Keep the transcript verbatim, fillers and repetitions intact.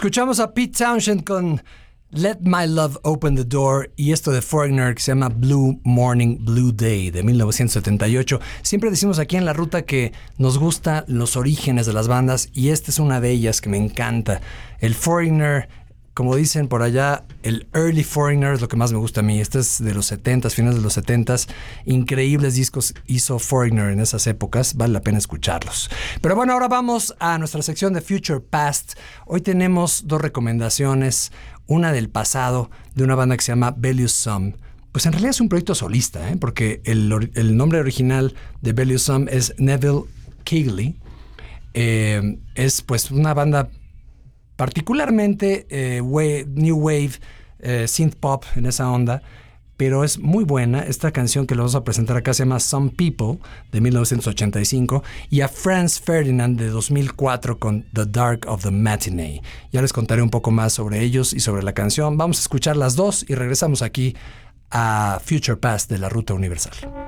Escuchamos a Pete Townshend con Let My Love Open the Door y esto de Foreigner que se llama Blue Morning, Blue Day de mil novecientos setenta y ocho. Siempre decimos aquí en La Ruta que nos gustan los orígenes de las bandas y esta es una de ellas que me encanta. El Foreigner, como dicen por allá, el Early Foreigner es lo que más me gusta a mí. Este es de los setentas, finales de los setentas. Increíbles discos hizo Foreigner en esas épocas. Vale la pena escucharlos. Pero bueno, ahora vamos a nuestra sección de Future Past. Hoy tenemos dos recomendaciones. Una del pasado, de una banda que se llama Bellews Sum. Pues en realidad es un proyecto solista, ¿eh? Porque el, el nombre original de Bellews Sum es Neville Keighley. Eh, es pues una banda particularmente eh, wave, New Wave, eh, Synth Pop en esa onda, pero es muy buena. Esta canción que le vamos a presentar acá se llama Some People, de mil novecientos ochenta y cinco, y a Franz Ferdinand de dos mil cuatro con The Dark of the Matinee. Ya les contaré un poco más sobre ellos y sobre la canción. Vamos a escuchar las dos y regresamos aquí a Future Past de La Ruta Universal.